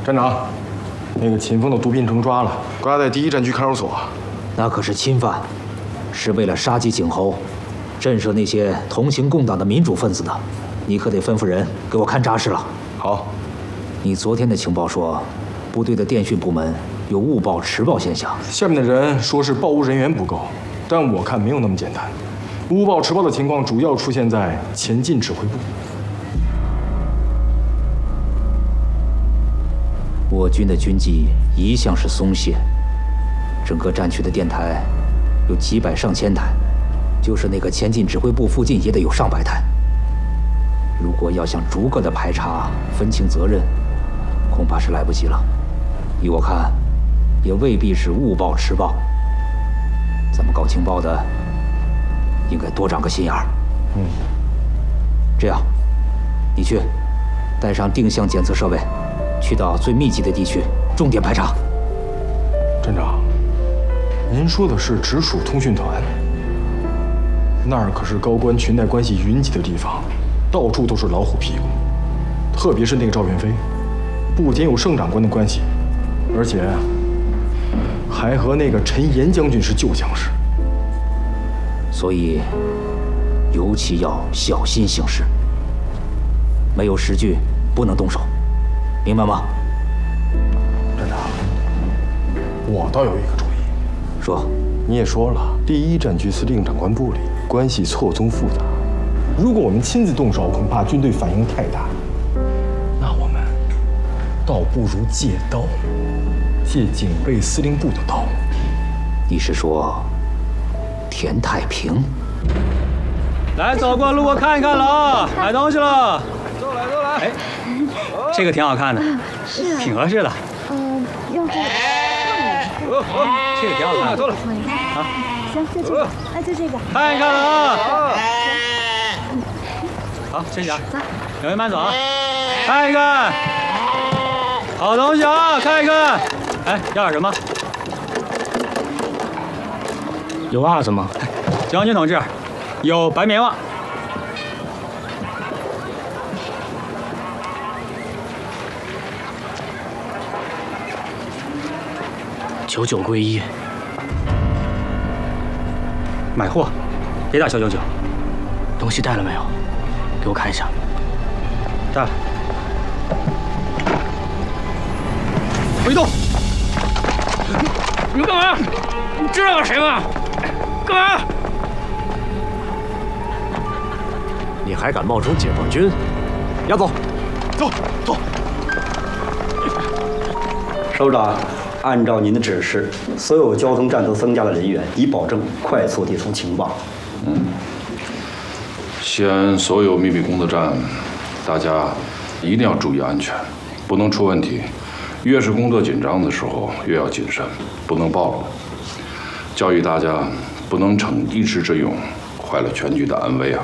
站长，那个秦风的毒品成抓了，关押在第1战区看守所。 那可是侵犯，是为了杀鸡儆猴，震慑那些同行共党的民主分子的。你可得吩咐人给我看扎实了。 好。 你昨天的情报说，部队的电讯部门有误报、迟报现象。 下面的人说是报务人员不够，但我看没有那么简单。误报、迟报的情况主要出现在前进指挥部。 我军的军纪一向是松懈，整个战区的电台有几百上千台，就是那个前进指挥部附近也得有上百台。如果要想逐个的排查、分清责任，恐怕是来不及了。依我看，也未必是误报、迟报。咱们搞情报的，应该多长个心眼儿。这样，你去，带上定向检测设备，去到最密集的地区，重点排查。 站长，您说的是直属通讯团，那儿可是高官裙带关系云集的地方，到处都是老虎屁股。特别是那个赵元飞，不仅有盛长官的关系，而且还和那个陈岩将军是旧相识。 所以，尤其要小心行事。没有实据，不能动手，明白吗？ 站长，我倒有一个主意。 说。 你也说了，第1战区司令长官部里关系错综复杂，如果我们亲自动手，恐怕军队反应太大。那我们倒不如借刀，借警备司令部的刀。 你是说田太平？ 来，走过路过看一看了啊，买东西了。都来都来。哎，这个挺好看的， 是啊， 挺合适的。 要是这个挺好看的。 啊，行，就这个，哎，就这个。 看一看了啊。好，先讲。 走， 两位慢走啊。看一看，好东西啊，看一看。哎，要点什么？ 有袜子吗？ 将军同志，有白棉袜。 99归一。 买货，别打999。 东西带了没有？给我看一下。 带了。别动！ 你们干嘛？你知道我谁吗？干嘛？ 你还敢冒充解放军？押走！ 走走。 首长，按照您的指示，所有交通站都增加了人员，以保证快速递送情报。 西安所有秘密工作站，大家一定要注意安全，不能出问题。越是工作紧张的时候，越要谨慎，不能暴露。教育大家不能逞一时之勇，坏了全局的安危啊！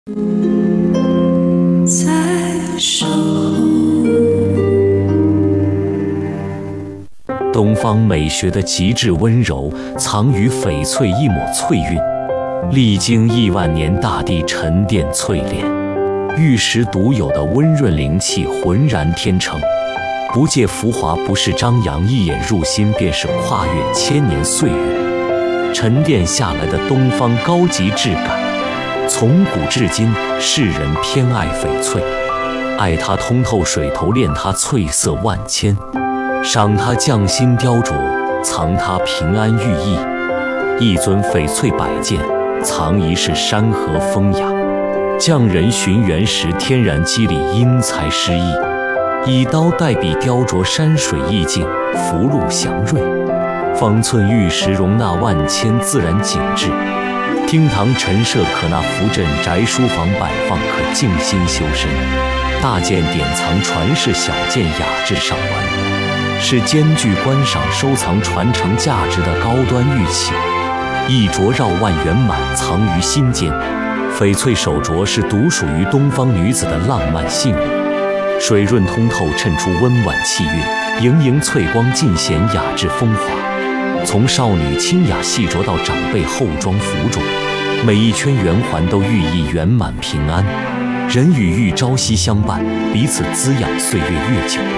东方美学的极致温柔，藏于翡翠一抹翠韵，历经亿万年大地沉淀淬炼，玉石独有的温润灵气浑然天成。不借浮华，不是张扬，一眼入心，便是跨越千年岁月，沉淀下来的东方高级质感。从古至今，世人偏爱翡翠，爱它通透水头，恋它翠色万千，赏它匠心雕琢，藏它平安寓意。一尊翡翠摆件，藏一世山河风雅。匠人寻原石，天然肌理，因材施艺。以刀代笔，雕琢山水意境，福禄祥瑞。方寸玉石，容纳万千自然景致。厅堂陈设可纳福镇，宅书房摆放可静心修身。大件典藏，传世小件雅致上玩，是兼具观赏、收藏、传承价值的高端玉器。一镯绕腕圆满，藏于心间。翡翠手镯是独属于东方女子的浪漫幸运。水润通透，衬出温婉气韵，盈盈翠光，尽显雅致风华。从少女清雅细琢到长辈厚装服重，每一圈圆环都寓意圆满平安。人与玉朝夕相伴，彼此滋养，岁月越久。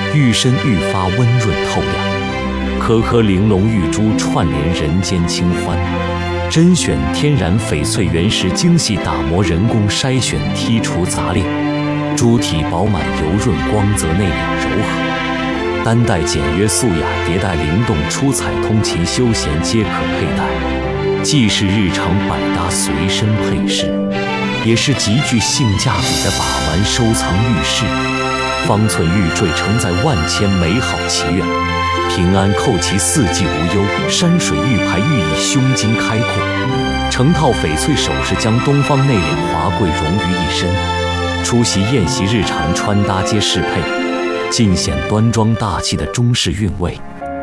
玉身愈发温润透亮，颗颗玲珑玉珠串联人间清欢。甄选天然翡翠原石，精细打磨，人工筛选剔除杂链，珠体饱满油润，光泽内敛柔和。单带简约素雅，叠带灵动，出彩通勤休闲皆可佩戴，既是日常百搭随身配饰，也是极具性价比的把玩收藏玉饰。方寸玉坠承载万千美好祈愿，平安扣其四季无忧，山水玉牌寓意胸襟开阔。成套翡翠首饰将东方内敛华贵融于一身，出席宴席日常穿搭皆适配，尽显端庄大气的中式韵味。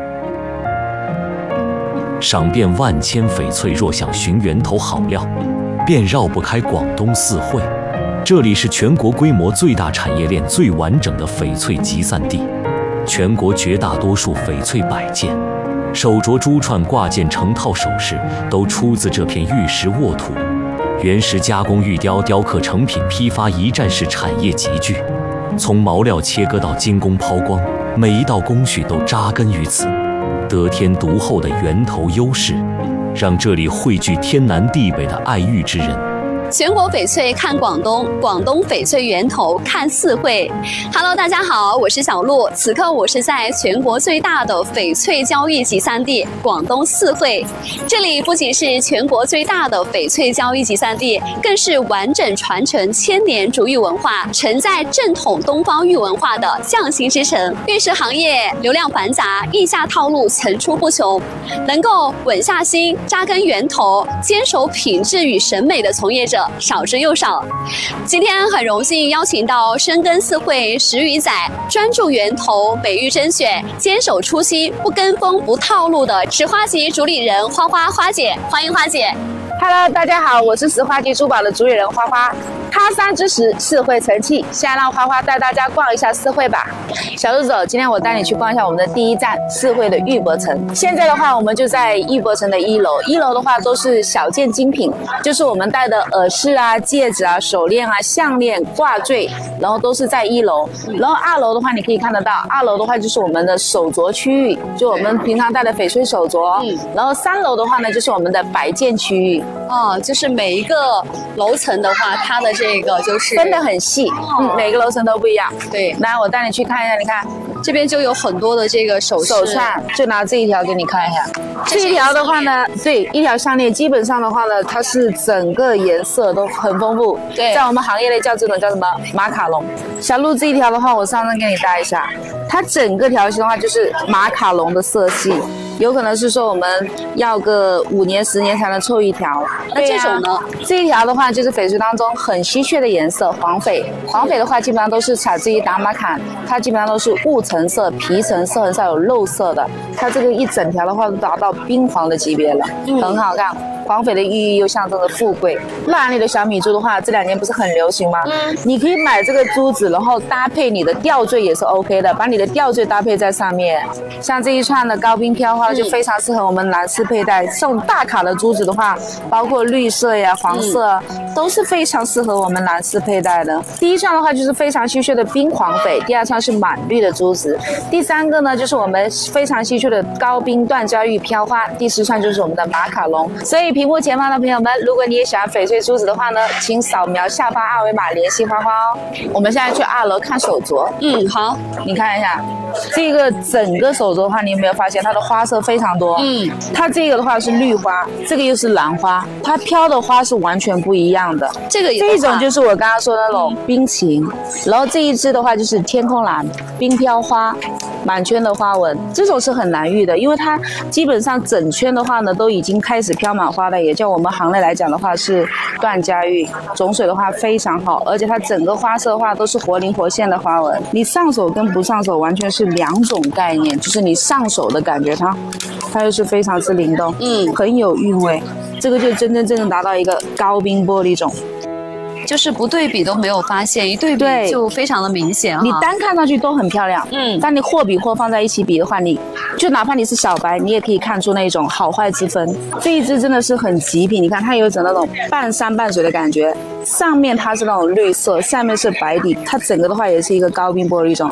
赏遍万千翡翠，若想寻源头好料，便绕不开广东四会。这里是全国规模最大、产业链最完整的翡翠集散地，全国绝大多数翡翠摆件、手镯、珠串、挂件成套首饰都出自这片玉石沃土。原石加工、玉雕、雕刻成品批发，一站式产业集聚。从毛料切割到精工抛光，每一道工序都扎根于此。得天独厚的源头优势，让这里汇聚天南地北的爱玉之人。 全国翡翠看广东，广东翡翠源头看四会。Hello， 大家好，我是小鹿。此刻我是在全国最大的翡翠交易集散地——广东四会。这里不仅是全国最大的翡翠交易集散地，更是完整传承千年竹玉文化、承载正统东方玉文化的匠心之城。玉石行业流量繁杂，溢价套路层出不穷，能够稳下心、扎根源头、坚守品质与审美的从业者少之又少。今天很荣幸邀请到深耕四会10余载，专注源头、美玉甄选，坚守初心、不跟风、不套路的石花集主理人花花姐，欢迎花姐。 Hello， 大家好，我是石花集珠宝的主理人花花。他山之石，四会成器。现在让花花带大家逛一下四会吧。小鹿走，今天我带你去逛一下我们的第一站四会的玉博城。现在的话，我们就在玉博城的1楼。1楼的话都是小件精品，就是我们戴的耳饰啊、戒指啊、手链啊、项链、挂坠，然后都是在1楼。然后2楼的话，你可以看得到，2楼的话就是我们的手镯区域，就我们平常戴的翡翠手镯。然后3楼的话呢，就是我们的摆件区域。 哦，就是每一个楼层的话，它的这个就是分得很细，每个楼层都不一样。 对， 来我带你去看一下，你看这边就有很多的这个手串，就拿这一条给你看一下。这一条的话呢，对，一条项链基本上的话呢，它是整个颜色都很丰富。 对， 在我们行业内叫这种叫什么马卡龙。小鹿这一条的话，我上身给你戴一下，它整个条型的话就是马卡龙的色系。有可能是说我们要个5年10年才能凑一条， 那这种呢？ 这一条的话就是翡翠当中很稀缺的颜色，黄翡。黄翡的话基本上都是采自于达玛坎，它基本上都是雾橙色、皮橙色，很少有肉色的。它这个一整条的话都达到冰黄的级别了，很好看。黄翡的寓意又象征着富贵。蜡里的小米珠的话，这2年不是很流行吗？你可以买这个珠子，然后搭配你的吊坠也是 OK 的，把你的吊坠搭配在上面。像这一串的高冰飘花就非常适合我们男士佩戴。这种大卡的珠子的话，包括绿色呀、黄色，都是非常适合我们男士佩戴的。第一串的话就是非常稀缺的冰黄翡，第2串是满绿的珠子，第3个呢就是我们非常稀缺的高冰锻焦玉飘花，第4串就是我们的马卡龙。所以屏幕前方的朋友们，如果你也喜欢翡翠珠子的话呢，请扫描下方2维码联系花花哦。我们现在去2楼看手镯。 好， 你看一下这个整个手镯的话，你有没有发现它的花色非常多？它这个的话是绿花，这个又是兰花，它飘的花是完全不一样的。这种就是我刚刚说的那种冰琴，然后这一支的话就是天空蓝、冰飘花。满圈的花纹，这种是很难遇的，因为它基本上整圈的话呢，都已经开始飘满花了，也叫我们行内来讲的话是缎家玉，种水的话非常好，而且它整个花色的话都是活灵活现的花纹。你上手跟不上手完全是2种概念，就是你上手的感觉它又是非常之灵动，很有韵味，这个就真正达到一个高冰玻璃种。 就是不对比都没有发现，一对比就非常的明显。 你单看上去都很漂亮，但你货比货放在一起比的话，你就哪怕你是小白，你也可以看出那种好坏之分。这一支真的是很极品，你看它有一种那种半山半水的感觉，上面它是那种绿色，下面是白底，它整个的话也是一个高冰玻璃种。